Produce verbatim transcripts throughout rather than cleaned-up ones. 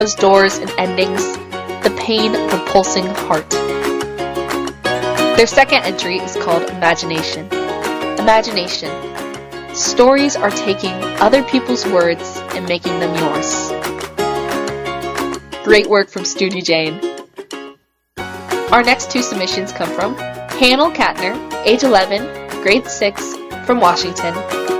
closed doors and endings, the pain of a pulsing heart. Their second entry is called Imagination. Imagination. Stories are taking other people's words and making them yours. Great work from Studi Jane. Our next two submissions come from Hannel Katner, age eleven, grade six, from Washington.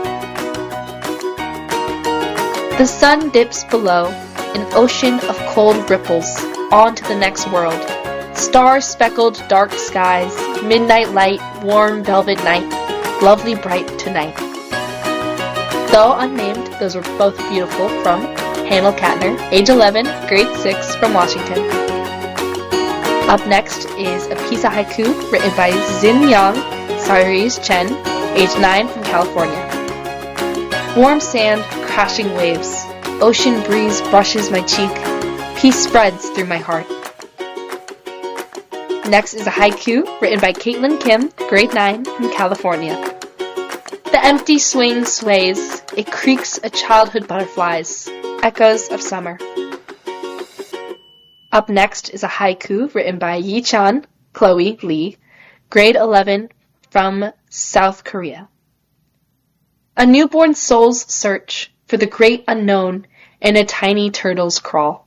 The sun dips below, an ocean of cold ripples, on to the next world. Star-speckled dark skies, midnight light, warm velvet night, lovely bright tonight. Though unnamed, those were both beautiful from Hannel Katner, age eleven, grade six, from Washington. Up next is a piece of haiku written by Xin-Yang Sairiz Chen, age nine, from California. Warm sand, crashing waves, ocean breeze brushes my cheek, peace spreads through my heart. Next is a haiku written by Caitlin Kim, grade nine, from California. The empty swing sways, it creaks a childhood butterflies, echoes of summer. Up next is a haiku written by Yi-chan Chloe Lee, grade eleven, from South Korea. A newborn soul's search for the great unknown in a tiny turtle's crawl.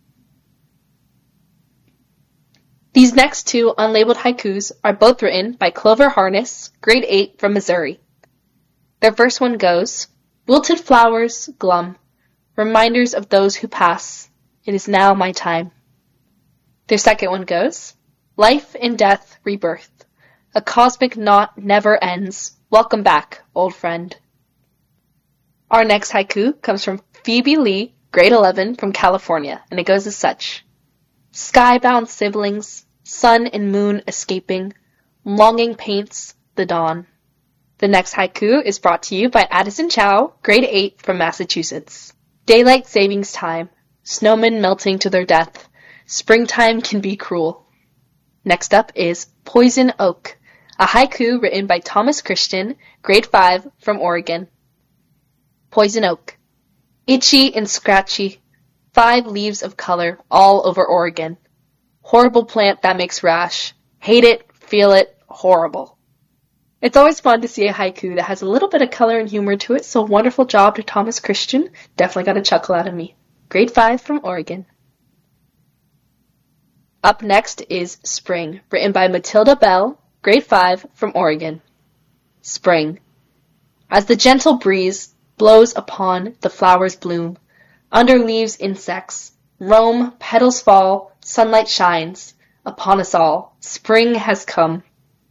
These next two unlabeled haikus are both written by Clover Harness, grade eight, from Missouri. Their first one goes, Wilted flowers, glum, reminders of those who pass, it is now my time. Their second one goes, Life and death, rebirth, a cosmic knot never ends, welcome back, old friend. Our next haiku comes from Phoebe Lee, grade eleven, from California, and it goes as such. Skybound siblings, sun and moon escaping, longing paints the dawn. The next haiku is brought to you by Addison Chow, grade eight, from Massachusetts. Daylight savings time, snowmen melting to their death, springtime can be cruel. Next up is Poison Oak, a haiku written by Thomas Christian, grade five, from Oregon. Poison Oak. Itchy and scratchy, five leaves of color all over Oregon. Horrible plant that makes rash. Hate it, feel it, horrible. It's always fun to see a haiku that has a little bit of color and humor to it, so wonderful job to Thomas Christian. Definitely got a chuckle out of me. Grade five, from Oregon. Up next is Spring, written by Matilda Bell, grade five, from Oregon. Spring. As the gentle breeze blows upon the flowers bloom, under leaves insects roam, petals fall, sunlight shines upon us all. Spring has come.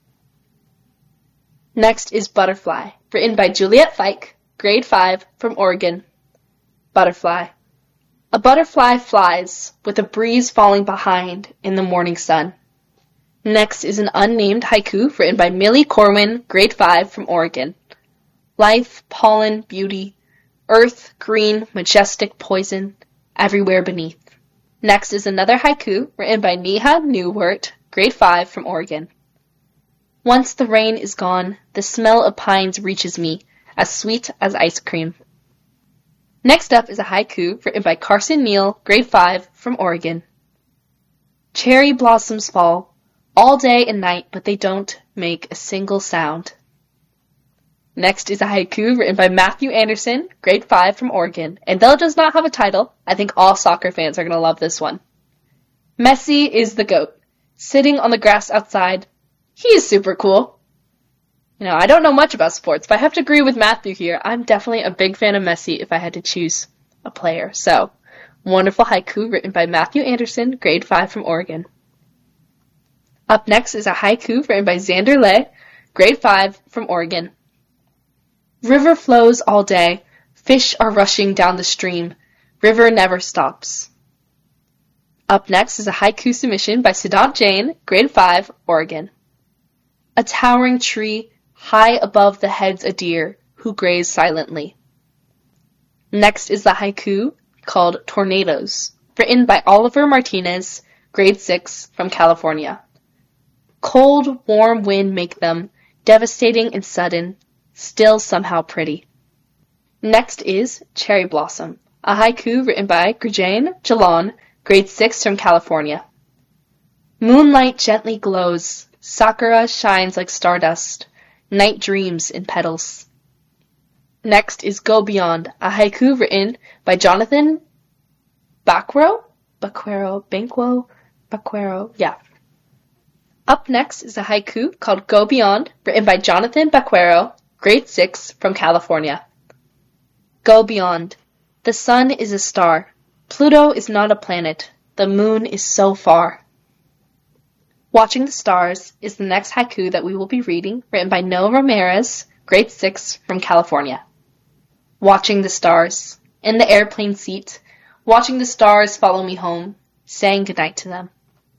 Next is Butterfly, written by Juliet Fike, grade five, from Oregon. Butterfly. A butterfly flies, with a breeze falling behind in the morning sun. Next is an unnamed haiku written by Millie Corwin, grade five, from Oregon. Life, pollen, beauty, earth, green, majestic poison, everywhere beneath. Next is another haiku written by Neha Newwert, grade five, from Oregon. Once the rain is gone, the smell of pines reaches me, as sweet as ice cream. Next up is a haiku written by Carson Neal, grade five, from Oregon. Cherry blossoms fall, all day and night, but they don't make a single sound. Next is a haiku written by Matthew Anderson, grade five, from Oregon, and though it does not have a title, I think all soccer fans are going to love this one. Messi is the GOAT, sitting on the grass outside. He is super cool. You know, I don't know much about sports, but I have to agree with Matthew here. I'm definitely a big fan of Messi if I had to choose a player. So, wonderful haiku written by Matthew Anderson, grade five, from Oregon. Up next is a haiku written by Xander Lay, grade five, from Oregon. River flows all day. Fish are rushing down the stream. River never stops. Up next is a haiku submission by Siddhant Jain, grade five, Oregon. A towering tree, high above the heads a deer, who graze silently. Next is the haiku called Tornadoes, written by Oliver Martinez, grade six, from California. Cold, warm wind make them, devastating and sudden, still somehow pretty. Next is Cherry Blossom, a haiku written by Gurjane Jalon, grade six from California. Moonlight gently glows, sakura shines like stardust, night dreams in petals. Next is Go Beyond, a haiku written by Jonathan Baquero? Baquero, Banquo, Baquero, yeah. Up next is a haiku called Go Beyond, written by Jonathan Baquero, grade six from California. Go beyond. The sun is a star. Pluto is not a planet. The moon is so far. Watching the Stars is the next haiku that we will be reading, written by Noah Ramirez, grade six from California. Watching the stars. In the airplane seat, watching the stars follow me home, saying goodnight to them.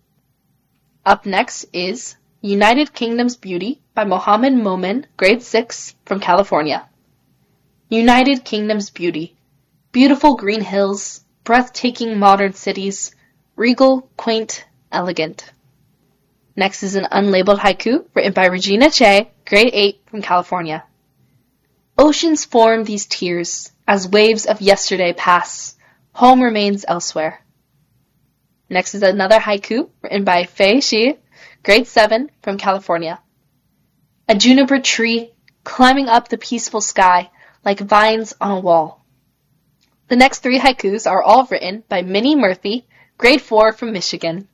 Up next is United Kingdom's Beauty by Mohammed Momin, grade six from California. United Kingdom's Beauty. Beautiful green hills, breathtaking modern cities, regal, quaint, elegant. Next is an unlabeled haiku written by Regina Che, grade eight from California. Oceans form these tears as waves of yesterday pass. Home remains elsewhere. Next is another haiku written by Fei Shi, grade seven from California. A juniper tree climbing up the peaceful sky like vines on a wall. The next three haikus are all written by Minnie Murphy, grade four from Michigan.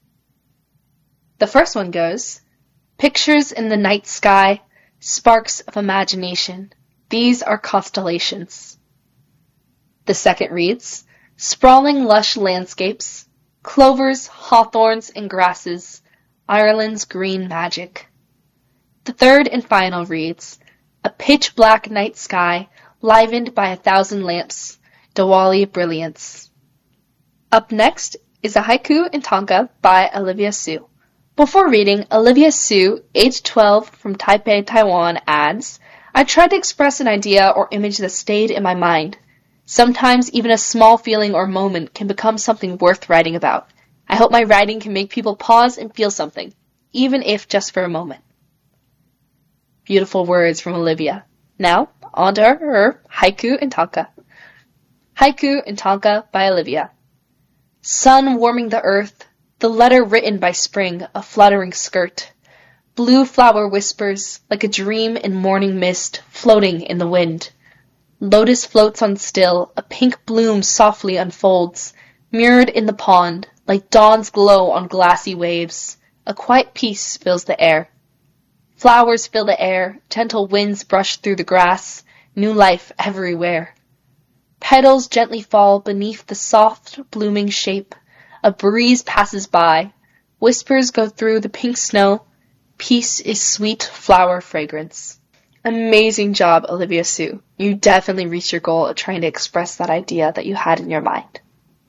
The first one goes, Pictures in the night sky, sparks of imagination. These are constellations. The second reads, Sprawling lush landscapes, clovers, hawthorns, and grasses, Ireland's green magic. The third and final reads, A pitch-black night sky, livened by a thousand lamps, Diwali brilliance. Up next is a haiku in Tonka by Olivia Su. Before reading, Olivia Su, age twelve, from Taipei, Taiwan, adds, I tried to express an idea or image that stayed in my mind. Sometimes even a small feeling or moment can become something worth writing about. I hope my writing can make people pause and feel something, even if just for a moment. Beautiful words from Olivia. Now, on to her haiku in Tonka. Haiku in Tonka by Olivia. Sun warming the earth, the letter written by spring, a fluttering skirt. Blue flower whispers, like a dream in morning mist, floating in the wind. Lotus floats on still, a pink bloom softly unfolds, mirrored in the pond, like dawn's glow on glassy waves. A quiet peace fills the air. Flowers fill the air, gentle winds brush through the grass, new life everywhere. Petals gently fall beneath the soft, blooming shape. A breeze passes by. Whispers go through the pink snow. Peace is sweet flower fragrance. Amazing job, Olivia Su. You definitely reached your goal of trying to express that idea that you had in your mind.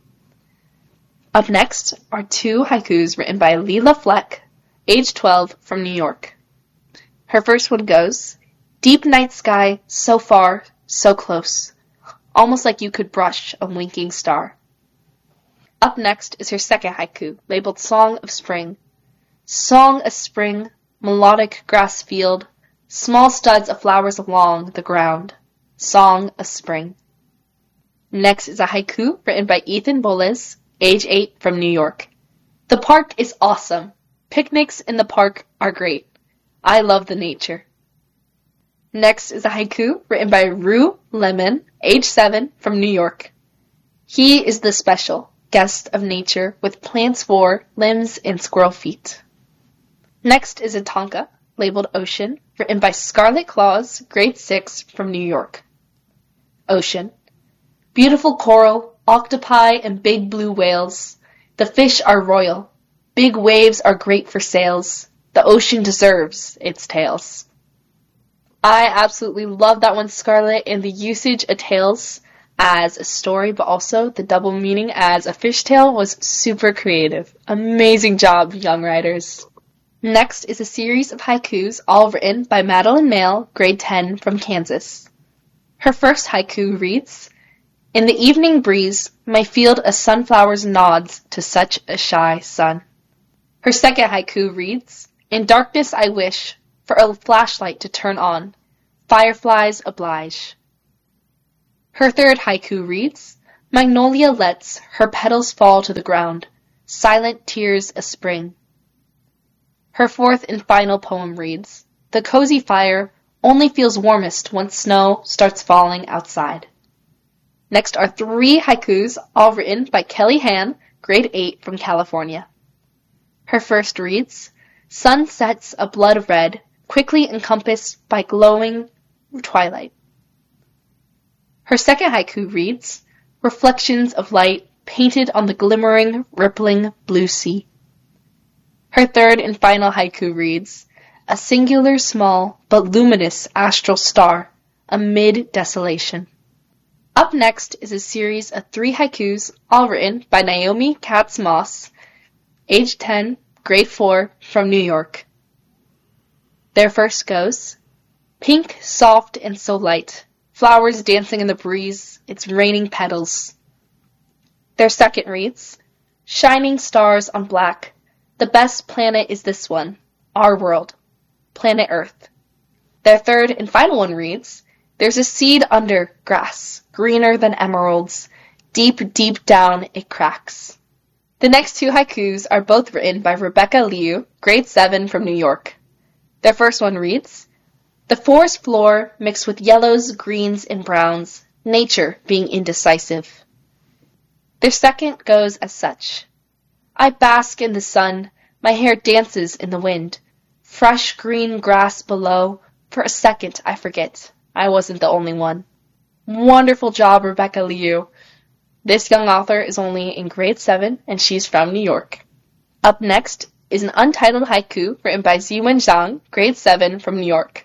Up next are two haikus written by Leela Fleck, age twelve, from New York. Her first one goes, Deep night sky, so far, so close. Almost like you could brush a winking star. Up next is her second haiku, labeled Song of Spring. Song of spring, melodic grass field, small studs of flowers along the ground. Song of spring. Next is a haiku written by Ethan Boles, age eight, from New York. The park is awesome. Picnics in the park are great. I love the nature. Next is a haiku written by Rue Lemon, age seven, from New York. He is the special guest of nature with plants for limbs and squirrel feet. Next is a Tonka, labeled Ocean, written by Scarlet Claus, grade six, from New York. Ocean. Beautiful coral, octopi, and big blue whales. The fish are royal. Big waves are great for sails. The ocean deserves its tails. I absolutely love that one, Scarlet, and the usage of tails as a story, but also the double meaning as a fishtail was super creative. Amazing job, young writers. Next is a series of haikus, all written by Madeline Mail, grade ten, from Kansas. Her first haiku reads, In the evening breeze, my field of sunflowers nods to such a shy sun. Her second haiku reads, In darkness I wish for a flashlight to turn on. Fireflies oblige. Her third haiku reads, Magnolia lets her petals fall to the ground, silent tears a spring. Her fourth and final poem reads, The cozy fire only feels warmest once snow starts falling outside. Next are three haikus, all written by Kelly Han, grade eight from California. Her first reads, Sun sets a blood red, quickly encompassed by glowing twilight. Her second haiku reads, Reflections of light painted on the glimmering, rippling blue sea. Her third and final haiku reads, A singular small but luminous astral star amid desolation. Up next is a series of three haikus, all written by Naomi Katz Moss, age ten, grade four, from New York. Their first goes, Pink, soft, and so light, flowers dancing in the breeze, it's raining petals. Their second reads, Shining stars on black, the best planet is this one, our world, planet Earth. Their third and final one reads, There's a seed under grass, greener than emeralds, deep, deep down it cracks. The next two haikus are both written by Rebecca Liu, grade seven, from New York. Their first one reads, The forest floor mixed with yellows, greens, and browns, nature being indecisive. Their second goes as such. I bask in the sun, my hair dances in the wind. Fresh green grass below, for a second I forget. I wasn't the only one. Wonderful job, Rebecca Liu. This young author is only in grade seven, and she's from New York. Up next is an untitled haiku written by Ziwen Zhang, grade seven, from New York.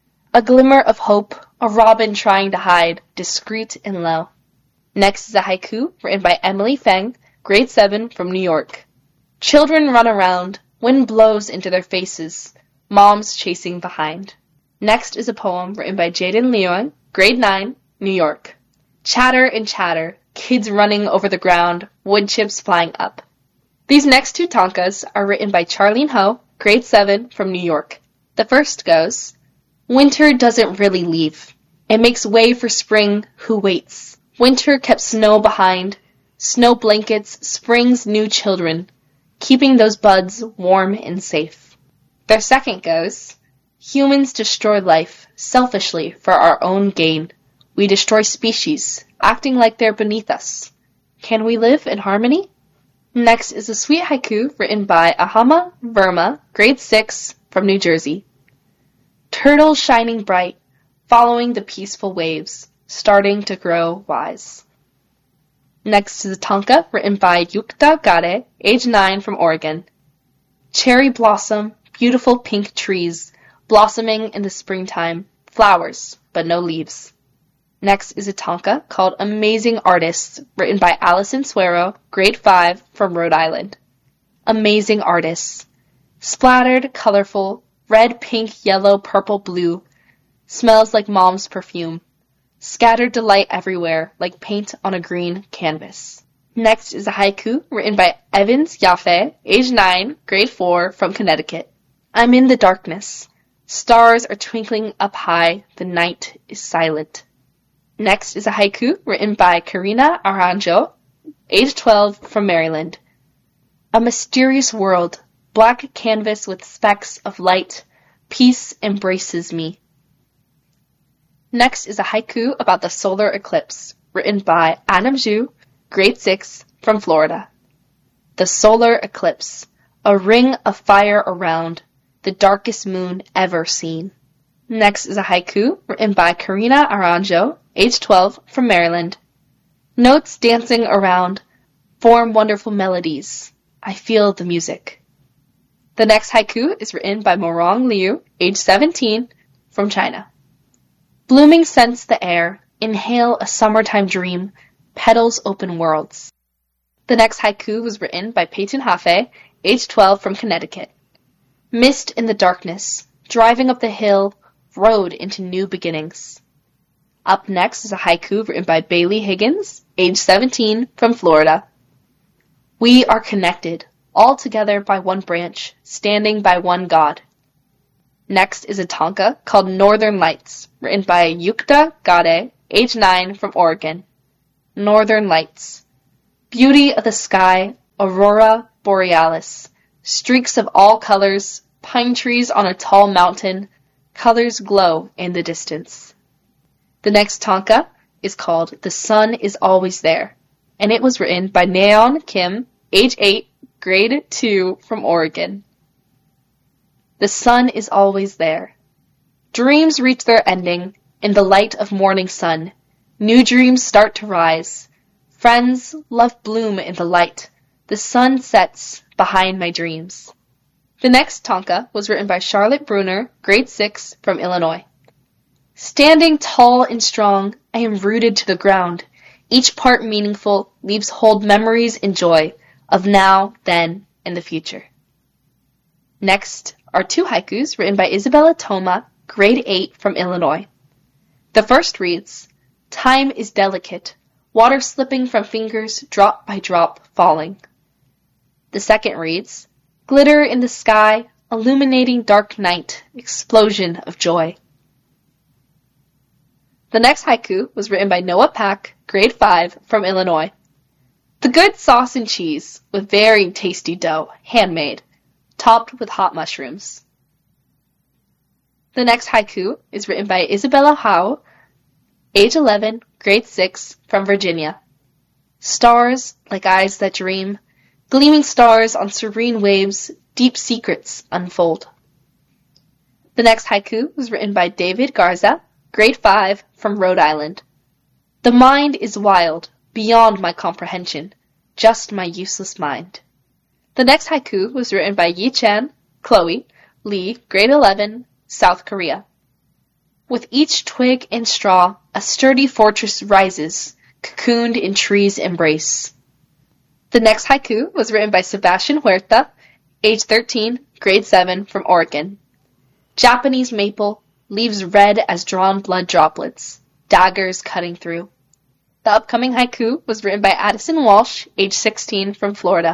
A glimmer of hope, a robin trying to hide, discreet and low. Next is a haiku written by Emily Feng, grade seven, from New York. Children run around, wind blows into their faces, moms chasing behind. Next is a poem written by Jaden Leon, grade nine, New York. Chatter and chatter, kids running over the ground, wood chips flying up. These next two tankas are written by Charlene Ho, grade seven, from New York. The first goes, Winter doesn't really leave. It makes way for spring, who waits. Winter kept snow behind, snow blankets, spring's new children, keeping those buds warm and safe. Their second goes, Humans destroy life, selfishly, for our own gain. We destroy species, acting like they're beneath us. Can we live in harmony? Next is a sweet haiku written by Ahama Verma, grade six, from New Jersey. Turtle shining bright, following the peaceful waves, starting to grow wise. Next is a tanka written by Yukta Gade, age nine, from Oregon. Cherry blossom, beautiful pink trees, blossoming in the springtime, flowers, but no leaves. Next is a tanka called Amazing Artists, written by Allison Suero, grade five, from Rhode Island. Amazing Artists. Splattered, colorful, red, pink, yellow, purple, blue. Smells like mom's perfume. Scattered delight everywhere, like paint on a green canvas. Next is a haiku written by Evans Yaffe, age nine, grade four, from Connecticut. I'm in the darkness. Stars are twinkling up high. The night is silent. Next is a haiku written by Karina Aranjo, age twelve, from Maryland. A mysterious world, black canvas with specks of light, peace embraces me. Next is a haiku about the solar eclipse, written by Adam Zhu, grade six, from Florida. The solar eclipse, a ring of fire around, the darkest moon ever seen. Next is a haiku written by Karina Aranjo, age twelve, from Maryland. Notes dancing around form wonderful melodies. I feel the music. The next haiku is written by Morong Liu, age seventeen, from China. Blooming scents the air, inhale a summertime dream, petals open worlds. The next haiku was written by Peyton Hafe, age twelve, from Connecticut. Mist in the darkness, driving up the hill, road into new beginnings. Up next is a haiku written by Bailey Higgins, age seventeen, from Florida. We are connected, all together by one branch, standing by one God. Next is a tanka called Northern Lights, written by Yukta Gade, age nine, from Oregon. northern lights. Beauty of the sky, aurora borealis. Streaks of all colors, pine trees on a tall mountain, colors glow in the distance. The next tanka is called The Sun is Always There, and it was written by Naeon Kim, age eight, grade two, from Oregon. The sun is always there. Dreams reach their ending in the light of morning sun. New dreams start to rise. Friends, love bloom in the light. The sun sets behind my dreams. The next tanka was written by Charlotte Bruner, grade six, from Illinois. Standing tall and strong, I am rooted to the ground. Each part meaningful, leaves hold memories and joy of now, then, and the future. Next are two haikus written by Isabella Toma, grade eight, from Illinois. The first reads, Time is delicate, water slipping from fingers, drop by drop falling. The second reads, Glitter in the sky, illuminating dark night, explosion of joy. The next haiku was written by Noah Pack, grade five, from Illinois. The good sauce and cheese, with very tasty dough, handmade, topped with hot mushrooms. The next haiku is written by Isabella Howe, age eleven, grade six, from Virginia. Stars like eyes that dream, gleaming stars on serene waves, deep secrets unfold. The next haiku was written by David Garza, grade five, from Rhode Island. The mind is wild, beyond my comprehension, just my useless mind. The next haiku was written by Yi Chan, Chloe, Lee, grade eleven, South Korea. With each twig and straw, a sturdy fortress rises, cocooned in trees' embrace. The next haiku was written by Sebastian Huerta, age thirteen, grade seven, from Oregon. Japanese maple, leaves red as drawn blood droplets, daggers cutting through. The upcoming haiku was written by Addison Walsh, age sixteen, from Florida.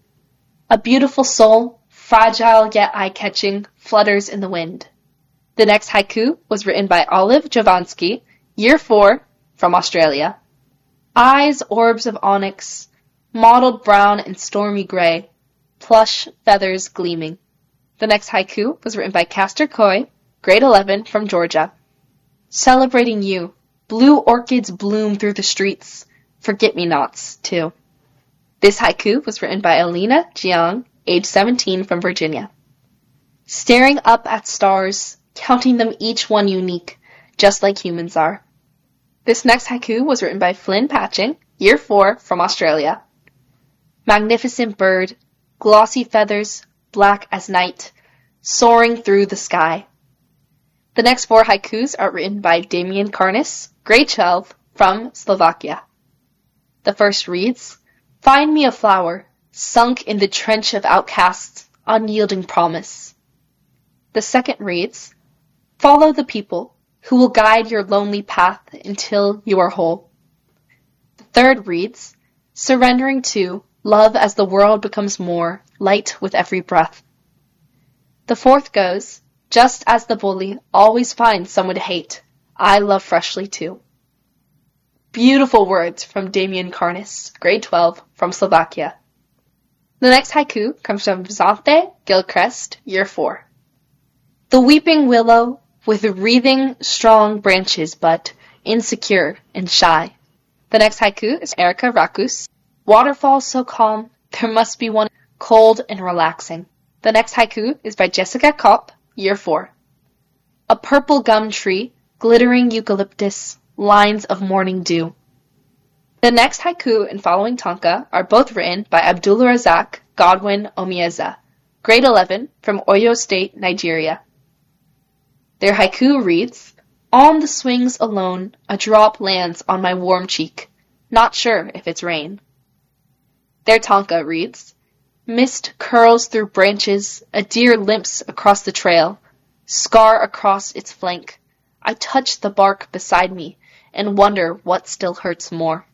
A beautiful soul, fragile yet eye-catching, flutters in the wind. The next haiku was written by Olive Jovansky, year four, from Australia. Eyes orbs of onyx, mottled brown and stormy gray, plush feathers gleaming. The next haiku was written by Castor Coy, grade eleven, from Georgia. Celebrating you, blue orchids bloom through the streets, forget-me-nots, too. This haiku was written by Alina Jiang, age seventeen, from Virginia. Staring up at stars, counting them each one unique, just like humans are. This next haiku was written by Flynn Patching, year four, from Australia. Magnificent bird, glossy feathers, black as night, soaring through the sky. The next four haikus are written by Damian Karnas, grade twelve, from Slovakia. The first reads, Find me a flower, sunk in the trench of outcasts, unyielding promise. The second reads, Follow the people, who will guide your lonely path until you are whole. The third reads, Surrendering to, love as the world becomes more, light with every breath. The fourth goes, Just as the bully always finds someone to hate, I love freshly too. Beautiful words from Damian Karnas, grade twelve, from Slovakia. The next haiku comes from Zante Gilchrist, year four. The weeping willow, with wreathing strong branches, but insecure and shy. The next haiku is Erica Rakus. Waterfalls so calm, there must be one cold and relaxing. The next haiku is by Jessica Kopp, year four. A purple gum tree, glittering eucalyptus, lines of morning dew. The next haiku and following tanka are both written by Abdulrazak Godwin Omieza, grade eleven, from Oyo State, Nigeria. Their haiku reads, On the swings alone, a drop lands on my warm cheek, not sure if it's rain. Their tanka reads, Mist curls through branches, a deer limps across the trail, scar across its flank. I touch the bark beside me and wonder what still hurts more.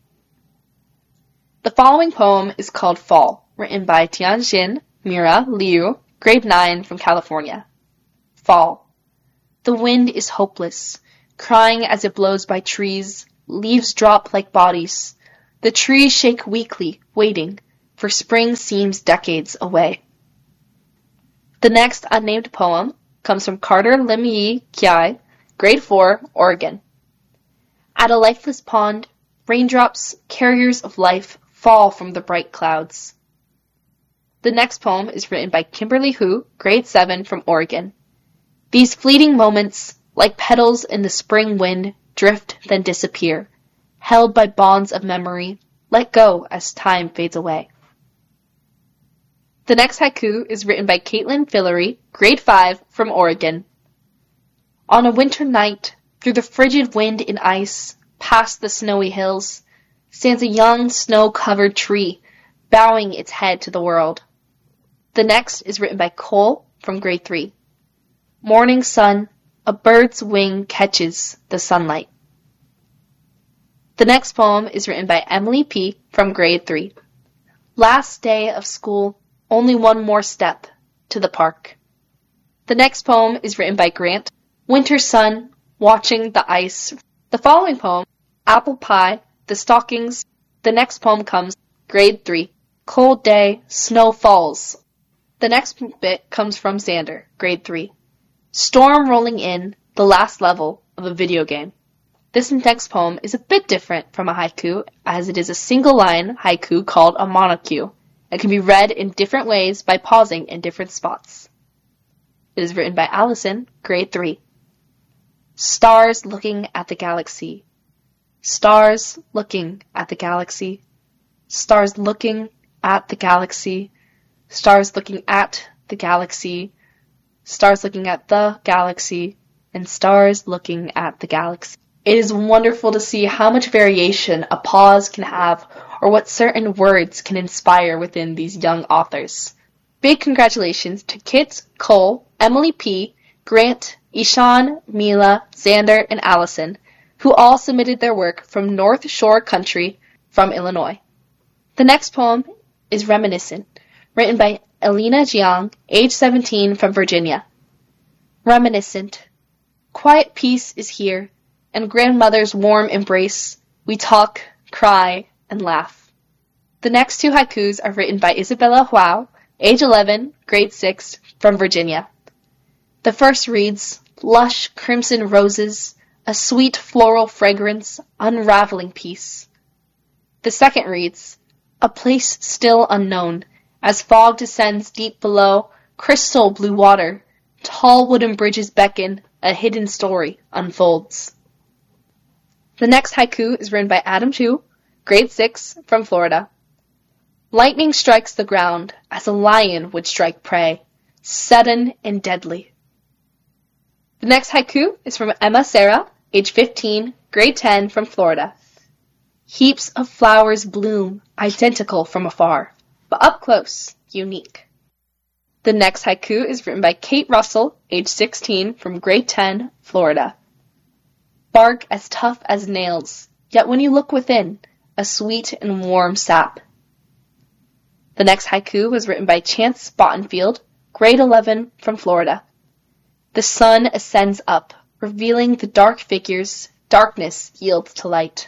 The following poem is called Fall, written by Tianjin Mira Liu, grade nine, from California. Fall. The wind is hopeless, crying as it blows by trees, leaves drop like bodies, The trees shake weakly, waiting, for spring seems decades away. The next unnamed poem comes from Carter Lim Yi Kiai, grade four, Oregon. At a lifeless pond, raindrops, carriers of life, fall from the bright clouds. The next poem is written by Kimberly Hu, grade seven, from Oregon. These fleeting moments, like petals in the spring wind, drift then disappear, held by bonds of memory, let go as time fades away. The next haiku is written by Caitlin Fillery, grade five, from Oregon. On a winter night, through the frigid wind and ice, past the snowy hills, stands a young snow-covered tree, bowing its head to the world. The next is written by Cole, from grade three. Morning sun, a bird's wing catches the sunlight. The next poem is written by Emily P., from grade three. Last day of school, only one more step to the park. The next poem is written by Grant. Winter sun, watching the ice. The following poem, Apple Pie, The Stockings. The next poem comes, grade three. Cold day, snow falls. The next bit comes from Xander, grade three. Storm rolling in, the last level of a video game. This next poem is a bit different from a haiku, as it is a single-line haiku called a monocue. It can be read in different ways by pausing in different spots. It is written by Allison, grade three. Stars looking at the galaxy. Stars looking at the galaxy. Stars looking at the galaxy. Stars looking at the galaxy. Stars looking at the galaxy. And stars looking at the galaxy. It is wonderful to see how much variation a pause can have, or what certain words can inspire within these young authors. Big congratulations to Kit, Cole, Emily P., Grant, Ishan, Mila, Xander, and Allison, who all submitted their work from North Shore Country from Illinois. The next poem is Reminiscent, written by Elena Jiang, age seventeen, from Virginia. Reminiscent. Quiet peace is here, and grandmother's warm embrace. We talk, cry, and laugh. The next two haikus are written by Isabella Huao, age eleven, grade six, from Virginia. The first reads, Lush crimson roses, a sweet floral fragrance, unraveling peace. The second reads, A place still unknown, as fog descends deep below, crystal blue water, tall wooden bridges beckon, a hidden story unfolds. The next haiku is written by Adam Chu, grade six, from Florida. Lightning strikes the ground as a lion would strike prey, sudden and deadly. The next haiku is from Emma Sarah, age fifteen, grade ten, from Florida. Heaps of flowers bloom, identical from afar, but up close, unique. The next haiku is written by Kate Russell, age sixteen, from grade ten, Florida. Bark as tough as nails, yet when you look within, a sweet and warm sap. The next haiku was written by Chance Bottenfield, grade eleven, from Florida. The sun ascends up, revealing the dark figures, darkness yields to light.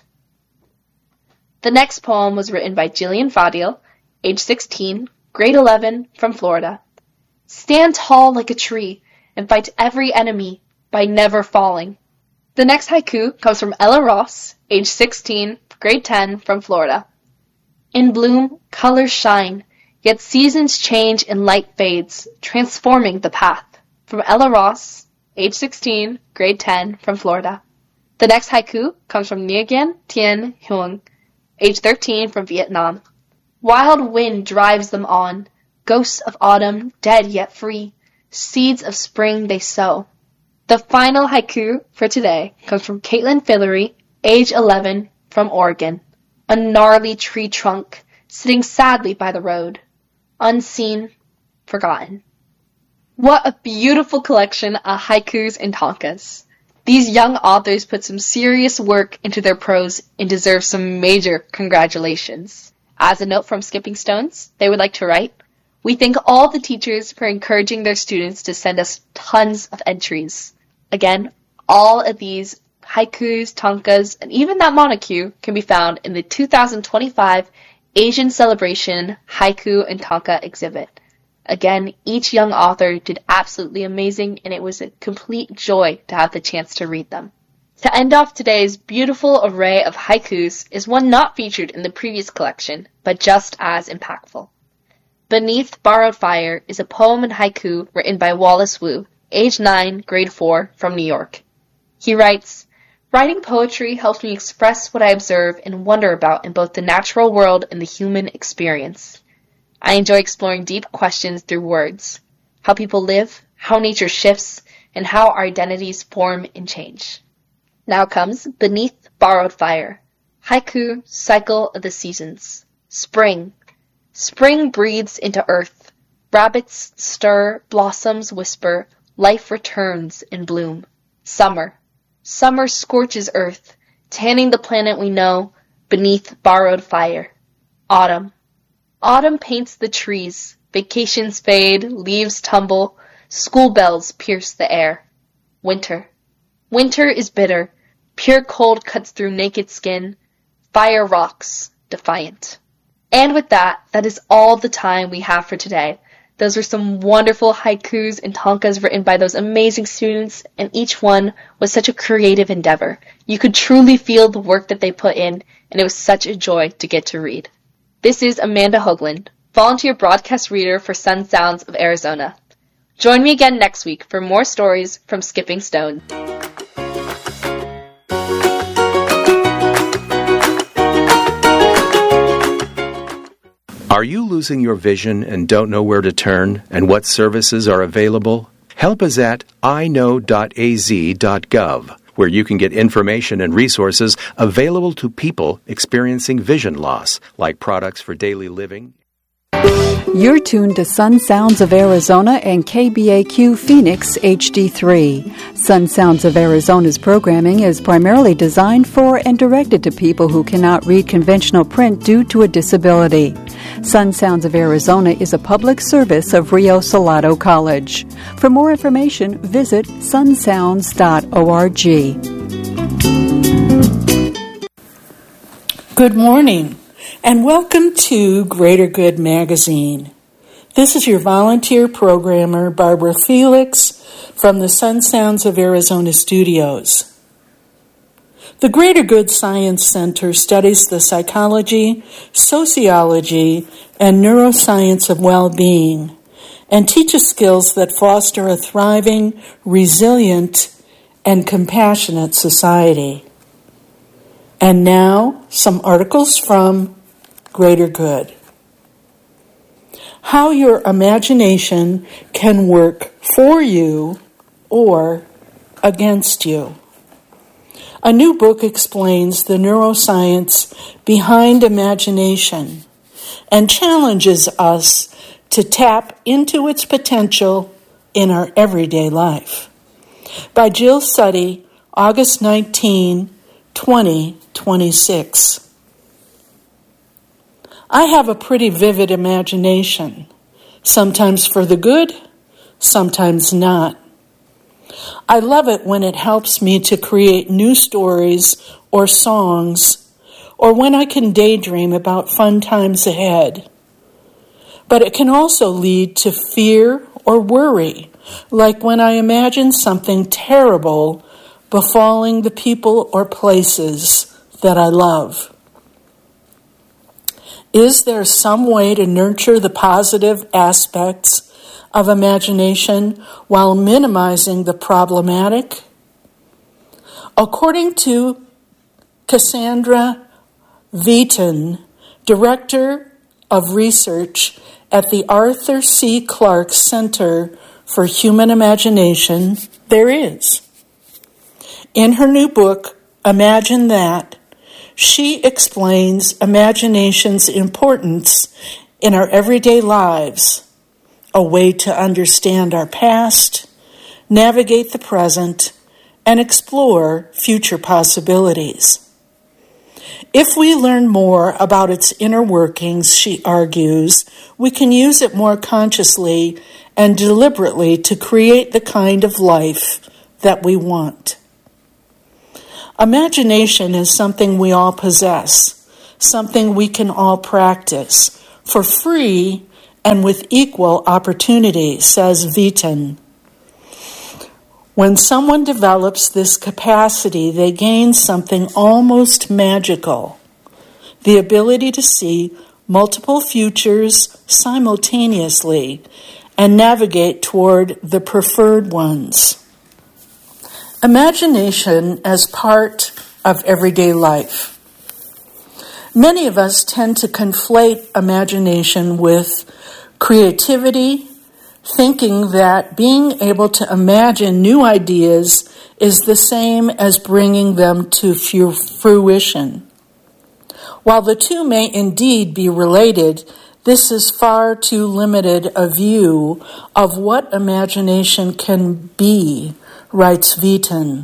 The next poem was written by Jillian Fadil, age sixteen, grade eleven, from Florida. Stand tall like a tree and fight every enemy by never falling. The next haiku comes from Ella Ross, age sixteen, grade ten, from Florida. In bloom, colors shine, yet seasons change and light fades, transforming the path. From Ella Ross, age sixteen, grade ten, from Florida. The next haiku comes from Nguyen Tien Huong, age thirteen, from Vietnam. Wild wind drives them on, ghosts of autumn, dead yet free, seeds of spring they sow. The final haiku for today comes from Caitlin Fillery, age eleven, from Oregon. A gnarly tree trunk, sitting sadly by the road. Unseen, forgotten. What a beautiful collection of haikus and tankas. These young authors put some serious work into their prose and deserve some major congratulations. As a note from Skipping Stones, they would like to write, We thank all the teachers for encouraging their students to send us tons of entries. Again, all of these haikus, tankas, and even that monokyu can be found in the two thousand twenty-five Asian Celebration Haiku and Tanka exhibit. Again, each young author did absolutely amazing, and it was a complete joy to have the chance to read them. To end off today's beautiful array of haikus is one not featured in the previous collection, but just as impactful. Beneath Borrowed Fire is a poem and haiku written by Wallace Wu, age nine, grade four, from New York. He writes, "Writing poetry helps me express what I observe and wonder about in both the natural world and the human experience. I enjoy exploring deep questions through words, how people live, how nature shifts, and how our identities form and change." Now comes Beneath Borrowed Fire, haiku, cycle of the seasons. Spring. Spring breathes into earth. Rabbits stir, blossoms whisper, life returns in bloom. Summer. Summer scorches earth, tanning the planet we know beneath borrowed fire. Autumn. Autumn paints the trees, vacations fade, leaves tumble, school bells pierce the air. Winter. Winter is bitter, pure cold cuts through naked skin, fire rocks, defiant. And with that, that is all the time we have for today. Those were some wonderful haikus and tankas written by those amazing students, and each one was such a creative endeavor. You could truly feel the work that they put in, and it was such a joy to get to read. This is Amanda Hoagland, volunteer broadcast reader for Sun Sounds of Arizona. Join me again next week for more stories from Skipping Stones. Are you losing your vision and don't know where to turn and what services are available? Help is at i know dot a z dot gov, where you can get information and resources available to people experiencing vision loss, like products for daily living. You're tuned to Sun Sounds of Arizona and K B A Q Phoenix H D three. Sun Sounds of Arizona's programming is primarily designed for and directed to people who cannot read conventional print due to a disability. Sun Sounds of Arizona is a public service of Rio Salado College. For more information, visit sun sounds dot org. Good morning, and welcome to Greater Good Magazine. This is your volunteer programmer, Barbara Felix, from the Sun Sounds of Arizona studios. The Greater Good Science Center studies the psychology, sociology, and neuroscience of well-being and teaches skills that foster a thriving, resilient, and compassionate society. And now, some articles from Greater Good. How your imagination can work for you or against you. A new book explains the neuroscience behind imagination and challenges us to tap into its potential in our everyday life. By Jill Suddy, August nineteenth, twenty twenty-six. I have a pretty vivid imagination, sometimes for the good, sometimes not. I love it when it helps me to create new stories or songs, or when I can daydream about fun times ahead. But it can also lead to fear or worry, like when I imagine something terrible befalling the people or places that I love. Is there some way to nurture the positive aspects of imagination while minimizing the problematic? According to Cassandra Veaton, Director of Research at the Arthur C. Clarke Center for Human Imagination, there is. In her new book, Imagine That, she explains imagination's importance in our everyday lives, a way to understand our past, navigate the present, and explore future possibilities. If we learn more about its inner workings, she argues, we can use it more consciously and deliberately to create the kind of life that we want. Imagination is something we all possess, something we can all practice for free and with equal opportunity, says Vitan. When someone develops this capacity, they gain something almost magical, the ability to see multiple futures simultaneously and navigate toward the preferred ones. Imagination as part of everyday life. Many of us tend to conflate imagination with creativity, thinking that being able to imagine new ideas is the same as bringing them to fruition. While the two may indeed be related, this is far too limited a view of what imagination can be, writes Vitan.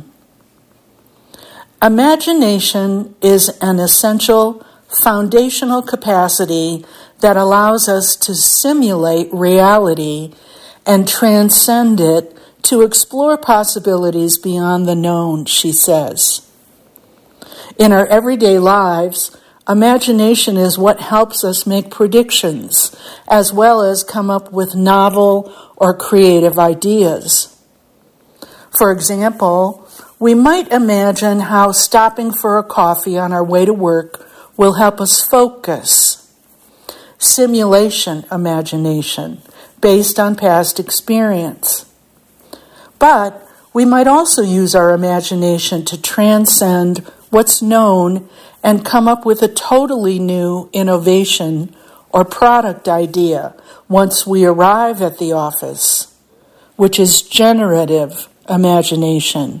Imagination is an essential, foundational capacity that allows us to simulate reality and transcend it to explore possibilities beyond the known, she says. In our everyday lives, imagination is what helps us make predictions, as well as come up with novel or creative ideas. For example, we might imagine how stopping for a coffee on our way to work will help us focus. Simulation imagination, based on past experience. But we might also use our imagination to transcend what's known and come up with a totally new innovation or product idea once we arrive at the office, which is generative imagination.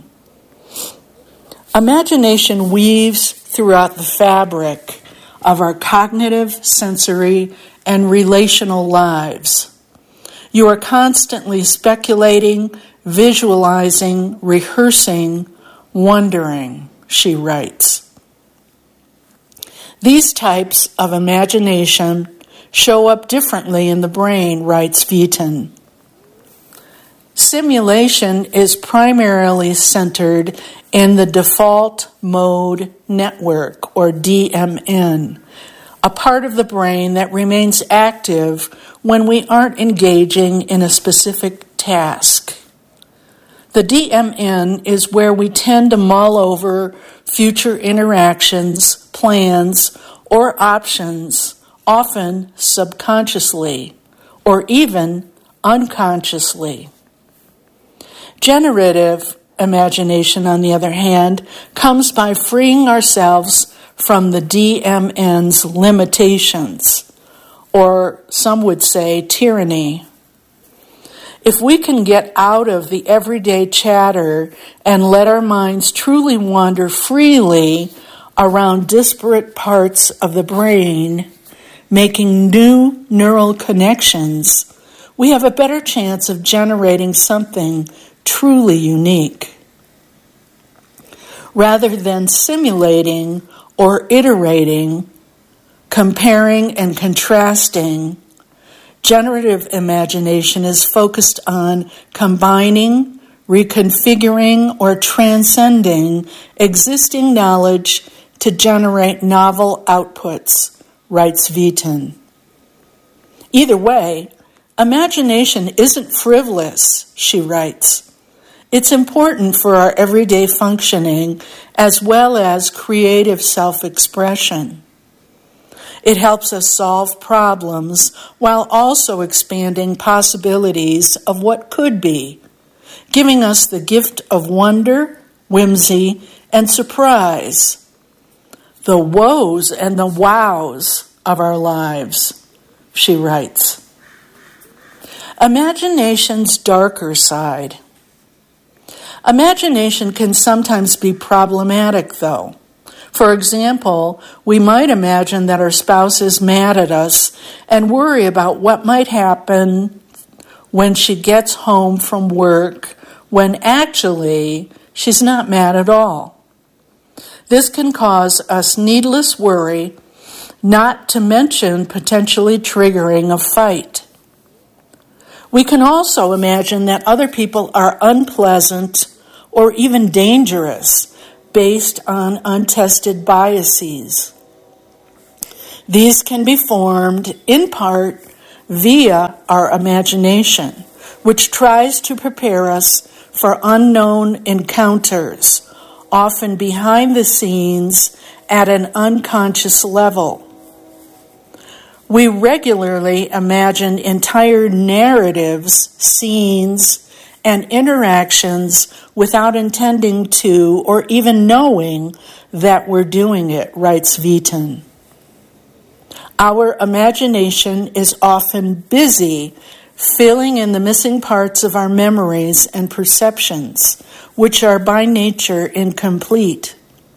Imagination weaves throughout the fabric of our cognitive, sensory, and relational lives. You are constantly speculating, visualizing, rehearsing, wondering, she writes. These types of imagination show up differently in the brain, writes Vitan. Simulation is primarily centered in the default mode network, or D M N, a part of the brain that remains active when we aren't engaging in a specific task. The D M N is where we tend to mull over future interactions, plans, or options, often subconsciously, or even unconsciously. Generative imagination, on the other hand, comes by freeing ourselves from the D M N's limitations, or some would say tyranny. If we can get out of the everyday chatter and let our minds truly wander freely around disparate parts of the brain, making new neural connections, we have a better chance of generating something truly unique. Rather than simulating or iterating, comparing and contrasting, generative imagination is focused on combining, reconfiguring, or transcending existing knowledge to generate novel outputs, writes Vitan. Either way, imagination isn't frivolous, she writes. It's important for our everyday functioning as well as creative self-expression. It helps us solve problems while also expanding possibilities of what could be, giving us the gift of wonder, whimsy, and surprise, the woes and the wows of our lives, she writes. Imagination's darker side. Imagination can sometimes be problematic, though. For example, we might imagine that our spouse is mad at us and worry about what might happen when she gets home from work, when actually she's not mad at all. This can cause us needless worry, not to mention potentially triggering a fight. We can also imagine that other people are unpleasant or even dangerous based on untested biases. These can be formed in part via our imagination, which tries to prepare us for unknown encounters, often behind the scenes at an unconscious level. We regularly imagine entire narratives, scenes, and interactions without intending to or even knowing that we're doing it, writes Vitan. Our imagination is often busy filling in the missing parts of our memories and perceptions, which are by nature incomplete.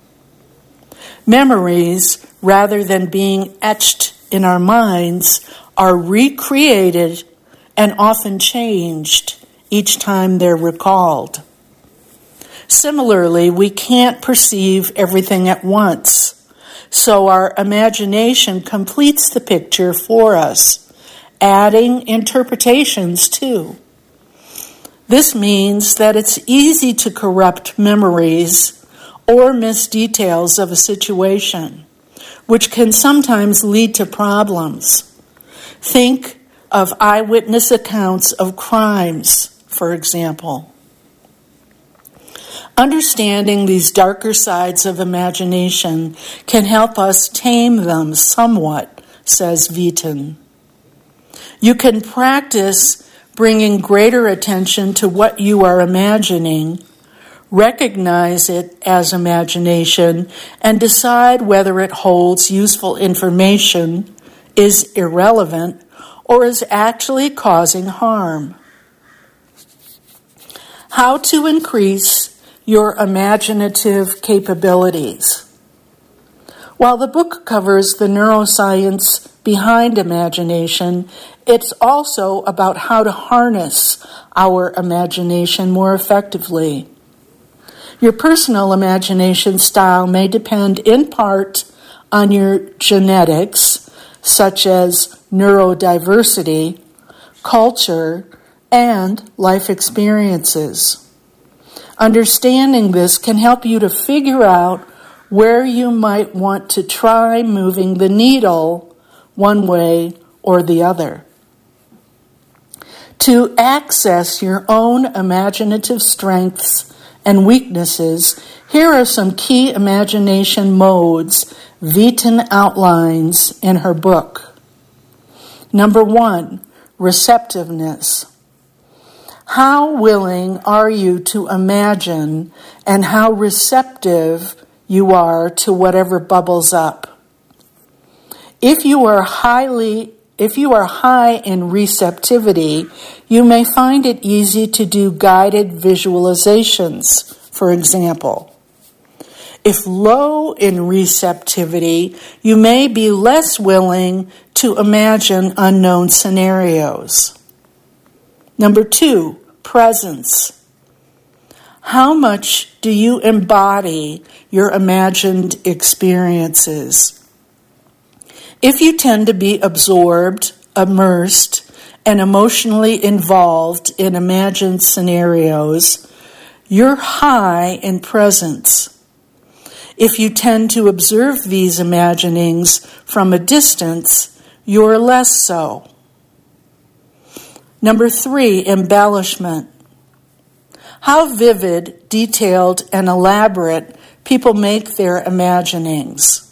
Memories, rather than being etched in our minds, are recreated and often changed each time they're recalled. Similarly, we can't perceive everything at once, so our imagination completes the picture for us, adding interpretations too. This means that it's easy to corrupt memories or miss details of a situation, which can sometimes lead to problems. Think of eyewitness accounts of crimes, for example. Understanding these darker sides of imagination can help us tame them somewhat, says Vitan. You can practice bringing greater attention to what you are imagining, recognize it as imagination, and decide whether it holds useful information, is irrelevant, or is actually causing harm. How to increase your imaginative capabilities. While the book covers the neuroscience behind imagination, it's also about how to harness our imagination more effectively. Your personal imagination style may depend in part on your genetics, such as neurodiversity, culture, and life experiences. Understanding this can help you to figure out where you might want to try moving the needle one way or the other. To access your own imaginative strengths and weaknesses, here are some key imagination modes Vitan outlines in her book. Number one, receptiveness. How willing are you to imagine and how receptive you are to whatever bubbles up? If you are highly If you are high in receptivity, you may find it easy to do guided visualizations, for example. If low in receptivity, you may be less willing to imagine unknown scenarios. Number two, presence. How much do you embody your imagined experiences? If you tend to be absorbed, immersed, and emotionally involved in imagined scenarios, you're high in presence. If you tend to observe these imaginings from a distance, you're less so. Number three, embellishment. How vivid, detailed, and elaborate people make their imaginings.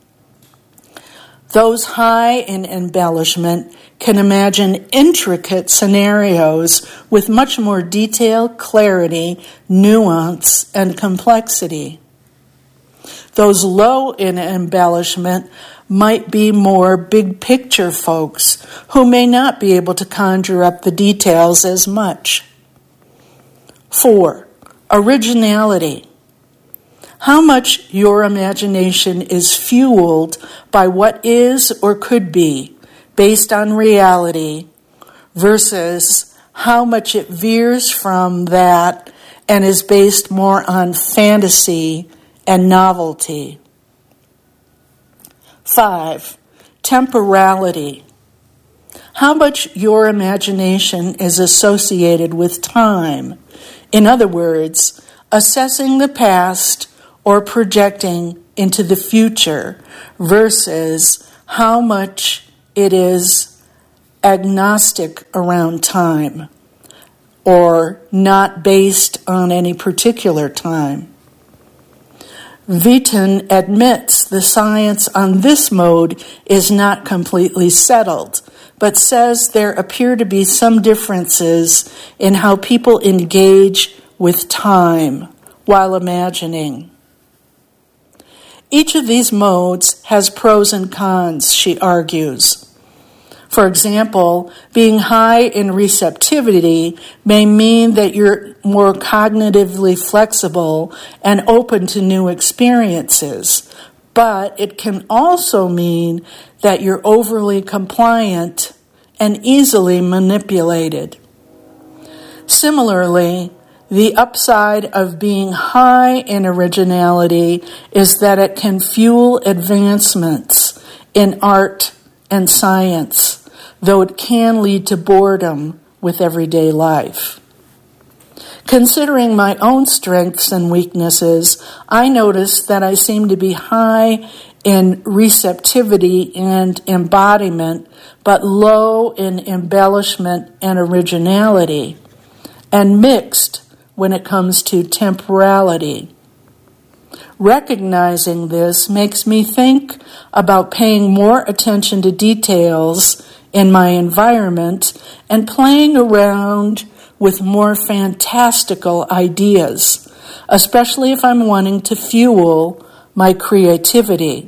Those high in embellishment can imagine intricate scenarios with much more detail, clarity, nuance, and complexity. Those low in embellishment might be more big picture folks who may not be able to conjure up the details as much. Four, originality. How much your imagination is fueled by what is or could be based on reality versus how much it veers from that and is based more on fantasy and novelty. Five, temporality. How much your imagination is associated with time. In other words, assessing the past or projecting into the future versus how much it is agnostic around time or not based on any particular time. Vitan admits the science on this mode is not completely settled, but says there appear to be some differences in how people engage with time while imagining. Each of these modes has pros and cons, she argues. For example, being high in receptivity may mean that you're more cognitively flexible and open to new experiences, but it can also mean that you're overly compliant and easily manipulated. Similarly, the upside of being high in originality is that it can fuel advancements in art and science, though it can lead to boredom with everyday life. Considering my own strengths and weaknesses, I notice that I seem to be high in receptivity and embodiment, but low in embellishment and originality, and mixed when it comes to temporality. Recognizing this makes me think about paying more attention to details in my environment and playing around with more fantastical ideas, especially if I'm wanting to fuel my creativity.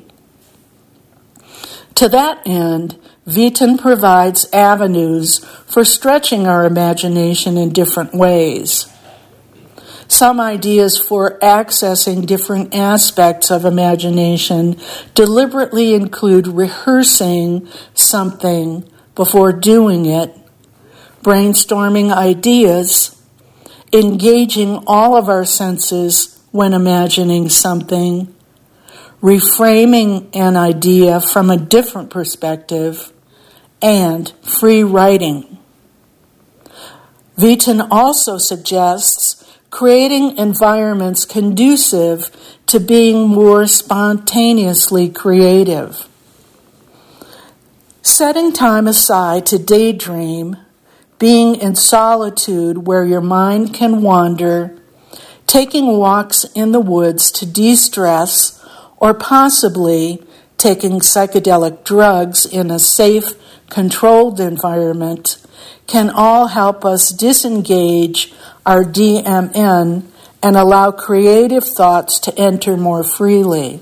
To that end, Vitan provides avenues for stretching our imagination in different ways. Some ideas for accessing different aspects of imagination deliberately include rehearsing something before doing it, brainstorming ideas, engaging all of our senses when imagining something, reframing an idea from a different perspective, and free writing. Vitan also suggests creating environments conducive to being more spontaneously creative. Setting time aside to daydream, being in solitude where your mind can wander, taking walks in the woods to de-stress, or possibly taking psychedelic drugs in a safe, controlled environment can all help us disengage our D M N and allow creative thoughts to enter more freely.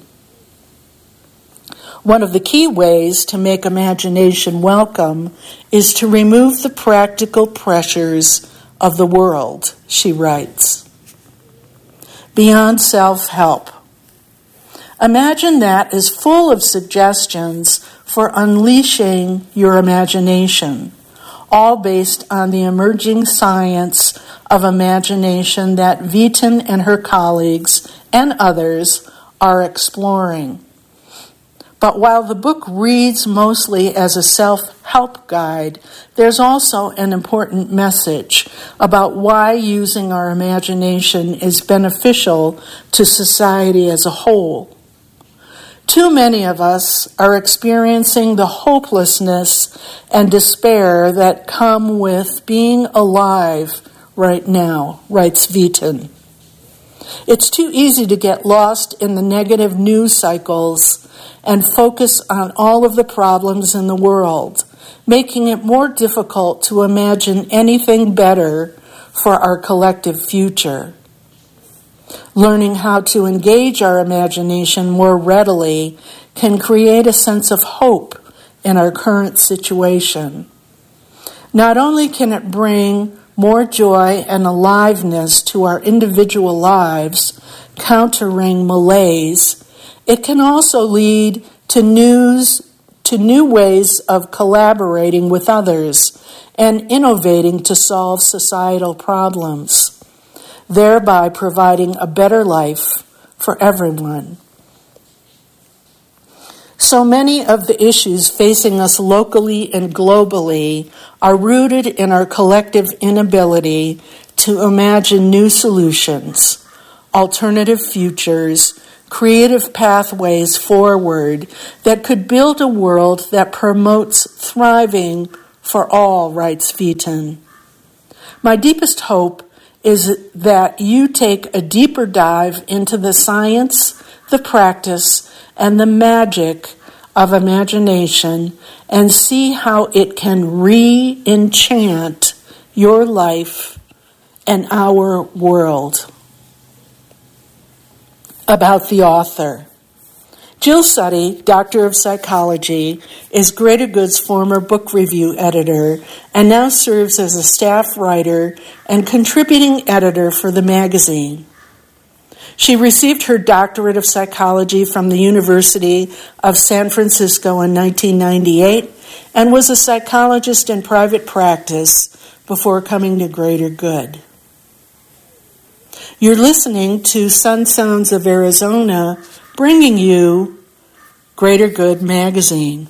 One of the key ways to make imagination welcome is to remove the practical pressures of the world, she writes. Beyond Self-Help. Imagine that is full of suggestions for unleashing your imagination, all based on the emerging science of imagination that Vitan and her colleagues and others are exploring. But while the book reads mostly as a self-help guide, there's also an important message about why using our imagination is beneficial to society as a whole. Too many of us are experiencing the hopelessness and despair that come with being alive right now, writes Vitan. It's too easy to get lost in the negative news cycles and focus on all of the problems in the world, making it more difficult to imagine anything better for our collective future. Learning how to engage our imagination more readily can create a sense of hope in our current situation. Not only can it bring more joy and aliveness to our individual lives, countering malaise, it can also lead to news, to new ways of collaborating with others and innovating to solve societal problems, thereby providing a better life for everyone. So many of the issues facing us locally and globally are rooted in our collective inability to imagine new solutions, alternative futures, creative pathways forward that could build a world that promotes thriving for all, writes Vitan. My deepest hope is that you take a deeper dive into the science, the practice, and the magic of imagination and see how it can re-enchant your life and our world. About the author. Jill Suttie, Doctor of Psychology, is Greater Good's former book review editor and now serves as a staff writer and contributing editor for the magazine. She received her doctorate of psychology from the University of San Francisco in nineteen ninety-eight and was a psychologist in private practice before coming to Greater Good. You're listening to Sun Sounds of Arizona, bringing you Greater Good magazine.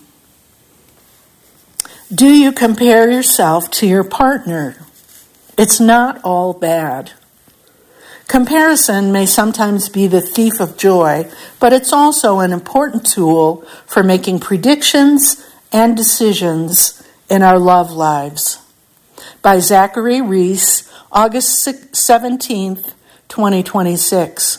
Do you compare yourself to your partner? It's not all bad. Comparison may sometimes be the thief of joy, but it's also an important tool for making predictions and decisions in our love lives. By Zachary Reese, August seventeenth, twenty twenty-six.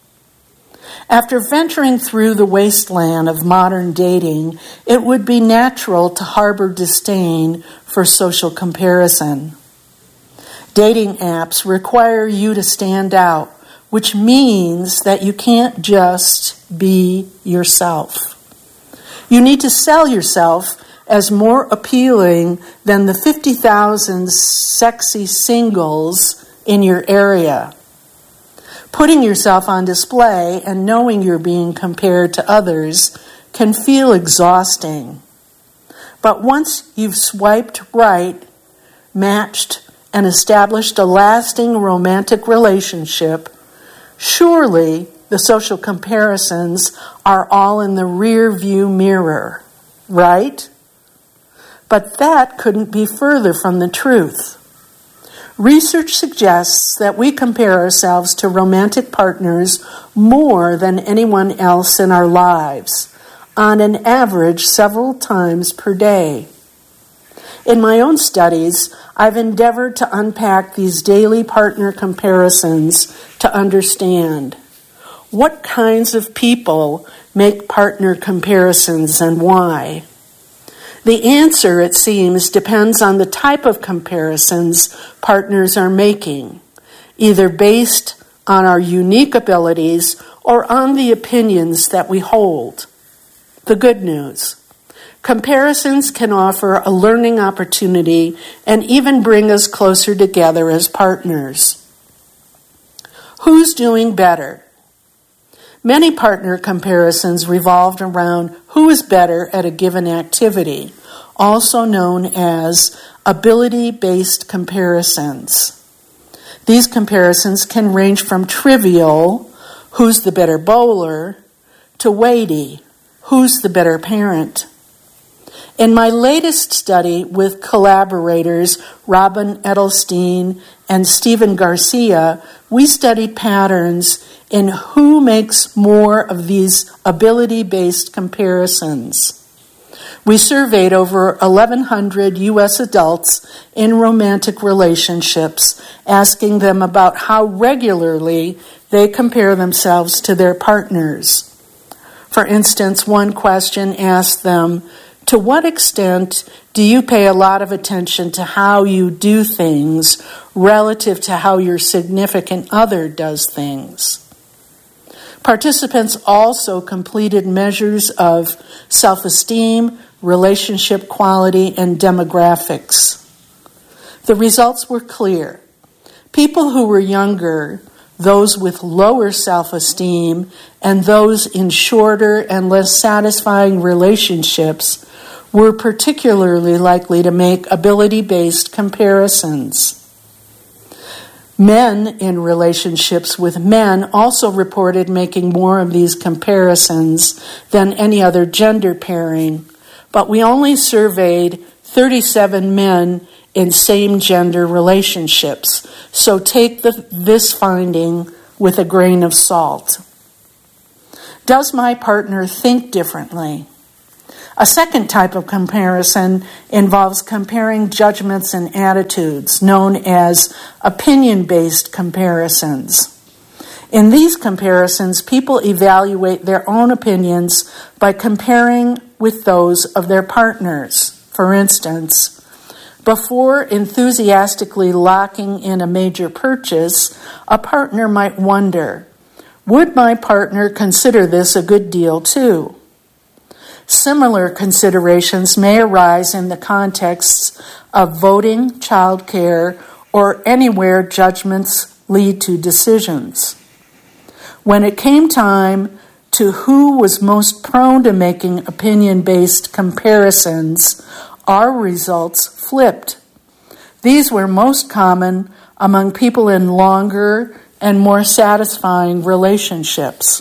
After venturing through the wasteland of modern dating, it would be natural to harbor disdain for social comparison. Dating apps require you to stand out, which means that you can't just be yourself. You need to sell yourself as more appealing than the fifty thousand sexy singles in your area. Putting yourself on display and knowing you're being compared to others can feel exhausting. But once you've swiped right, matched, and established a lasting romantic relationship, surely the social comparisons are all in the rear view mirror, right? But that couldn't be further from the truth. Research suggests that we compare ourselves to romantic partners more than anyone else in our lives, on an average several times per day. In my own studies, I've endeavored to unpack these daily partner comparisons to understand what kinds of people make partner comparisons and why. The answer, it seems, depends on the type of comparisons partners are making, either based on our unique abilities or on the opinions that we hold. The good news: comparisons can offer a learning opportunity and even bring us closer together as partners. Who's doing better? Many partner comparisons revolved around who is better at a given activity, also known as ability-based comparisons. These comparisons can range from trivial, who's the better bowler, to weighty, who's the better parent. In my latest study with collaborators Robin Edelstein and Stephen Garcia, we studied patterns in who makes more of these ability-based comparisons. We surveyed over eleven hundred U S adults in romantic relationships, asking them about how regularly they compare themselves to their partners. For instance, one question asked them, to what extent do you pay a lot of attention to how you do things relative to how your significant other does things? Participants also completed measures of self-esteem, relationship quality, and demographics. The results were clear. People who were younger, those with lower self-esteem, and those in shorter and less satisfying relationships were particularly likely to make ability-based comparisons. Men in relationships with men also reported making more of these comparisons than any other gender pairing, but we only surveyed thirty-seven men in same-gender relationships, so take the, this finding with a grain of salt. Does my partner think differently? A second type of comparison involves comparing judgments and attitudes, known as opinion-based comparisons. In these comparisons, people evaluate their own opinions by comparing with those of their partners. For instance, before enthusiastically locking in a major purchase, a partner might wonder, would my partner consider this a good deal too? Similar considerations may arise in the contexts of voting, childcare, or anywhere judgments lead to decisions. When it came time to who was most prone to making opinion-based comparisons, our results flipped. These were most common among people in longer and more satisfying relationships.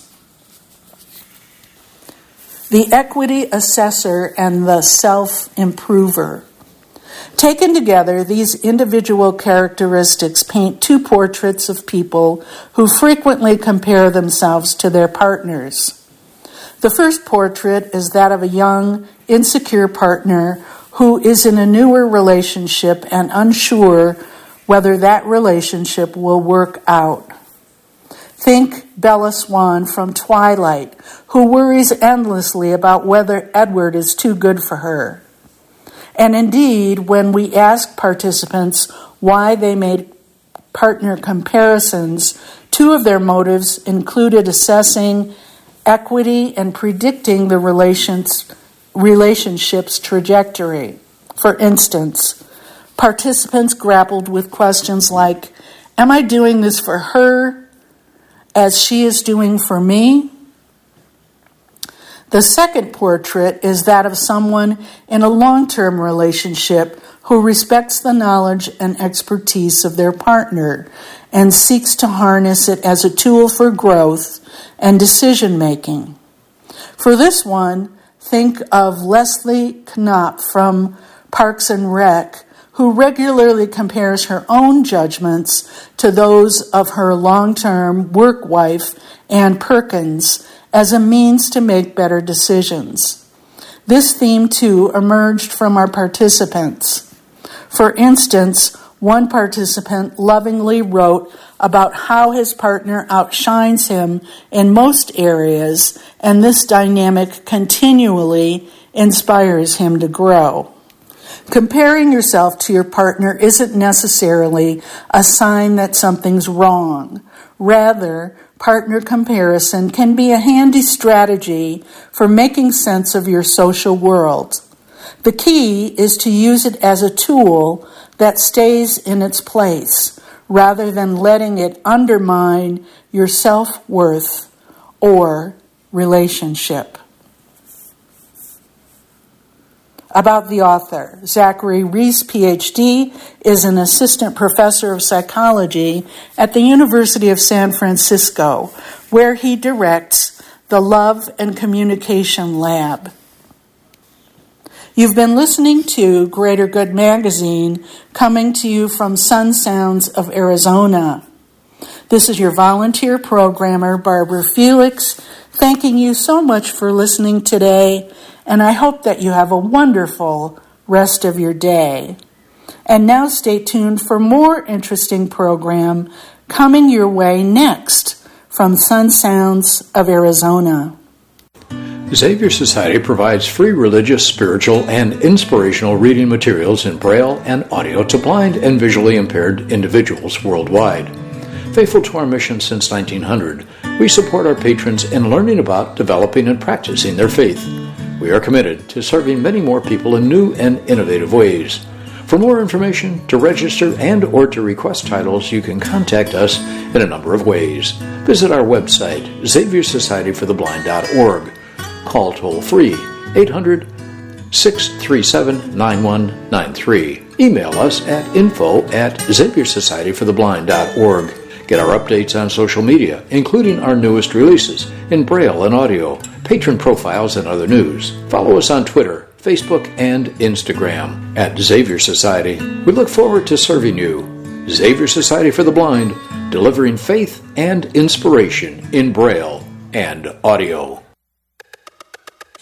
The equity assessor and the self-improver. Taken together, these individual characteristics paint two portraits of people who frequently compare themselves to their partners. The first portrait is that of a young, insecure partner who is in a newer relationship and unsure whether that relationship will work out. Think Bella Swan from Twilight, who worries endlessly about whether Edward is too good for her. And indeed, when we ask participants why they made partner comparisons, two of their motives included assessing equity and predicting the relations, relationship's trajectory. For instance, participants grappled with questions like, am I doing this for her as she is doing for me? The second portrait is that of someone in a long-term relationship who respects the knowledge and expertise of their partner and seeks to harness it as a tool for growth and decision-making. For this one, think of Leslie Knopp from Parks and Rec, who regularly compares her own judgments to those of her long-term work wife, Ann Perkins, as a means to make better decisions. This theme, too, emerged from our participants. For instance, one participant lovingly wrote about how his partner outshines him in most areas, and this dynamic continually inspires him to grow. Comparing yourself to your partner isn't necessarily a sign that something's wrong. Rather, partner comparison can be a handy strategy for making sense of your social world. The key is to use it as a tool that stays in its place, rather than letting it undermine your self-worth or relationship. About the author. Zachary Reese, P H D, is an assistant professor of psychology at the University of San Francisco, where he directs the Love and Communication Lab. You've been listening to Greater Good Magazine, coming to you from Sun Sounds of Arizona. This is your volunteer programmer, Barbara Felix, thanking you so much for listening today, and I hope that you have a wonderful rest of your day. And now stay tuned for more interesting program coming your way next from Sun Sounds of Arizona. Xavier Society provides free religious, spiritual, and inspirational reading materials in Braille and audio to blind and visually impaired individuals worldwide. Faithful to our mission since nineteen hundred, we support our patrons in learning about, developing, and practicing their faith. We are committed to serving many more people in new and innovative ways. For more information, to register, and or to request titles, you can contact us in a number of ways. Visit our website, xavier society for the blind dot org. Call toll-free eight hundred, six three seven, nine one nine three. Email us at info at xavier society for the blind dot org. Get our updates on social media, including our newest releases in Braille and audio, patron profiles, and other news. Follow us on Twitter, Facebook, and Instagram at Xavier Society. We look forward to serving you. Xavier Society for the Blind, delivering faith and inspiration in Braille and audio.